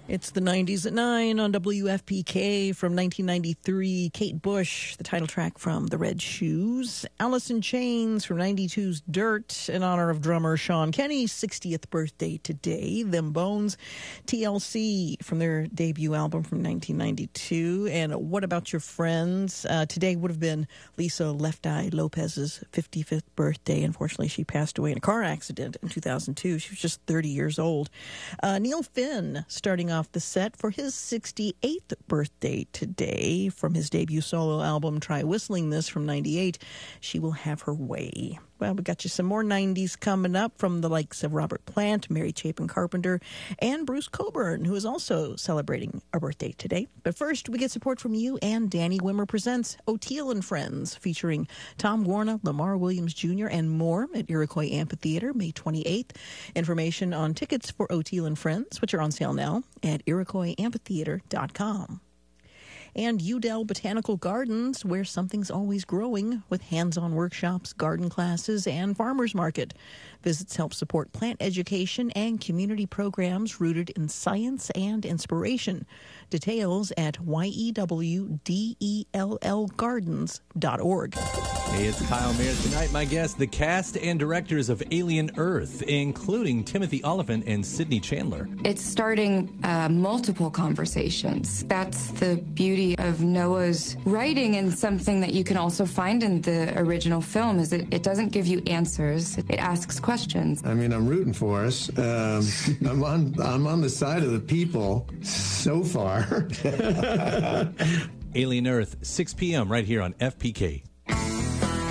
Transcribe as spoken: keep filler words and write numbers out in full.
It's the nineties at nine on W F P K from nineteen ninety-three. Kate Bush, the title track from The Red Shoes. Alice in Chains from ninety-two's Dirt in honor of drummer Sean Kenny's sixtieth birthday today. Them Bones, T L C from their debut album from nineteen ninety-two. And What About Your Friends? Uh, today would have been Lisa Left Eye Lopez's fifty-fifth birthday. Unfortunately, she passed away in a car accident in two thousand two. She was just thirty years old. Uh, Neil Finn starting off the set for his sixty-eighth birthday today from his debut solo album Try Whistling This from ninety-eight. She Will Have Her Way. Well, we got you some more nineties coming up from the likes of Robert Plant, Mary Chapin Carpenter, and Bruce Cockburn, who is also celebrating a birthday today. But first, we get support from you and Danny Wimmer presents O'Teal and Friends, featuring Tom Warner, Lamar Williams Junior, and more at Iroquois Amphitheater, May twenty-eighth. Information on tickets for O'Teal and Friends, which are on sale now, at iroquois amphitheater dot com. And Udell Botanical Gardens, where something's always growing, with hands-on workshops, garden classes, and farmers market. Visits help support plant education and community programs rooted in science and inspiration. Details at y e w d e l l gardens dot org. Hey, it's Kyle Mayer. Tonight, my guest, the cast and directors of Alien Earth, including Timothy Oliphant and Sydney Chandler. It's starting uh, multiple conversations. That's the beauty of Noah's writing, and something that you can also find in the original film is that it doesn't give you answers. It asks questions. I mean, I'm rooting for us. Um, I'm on I'm on the side of the people so far. Alien Earth, six p.m. right here on F P K.